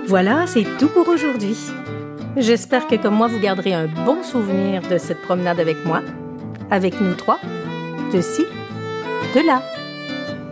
Voilà, c'est tout pour aujourd'hui. J'espère que comme moi, vous garderez un bon souvenir de cette promenade avec moi, avec nous trois, de ci, de là.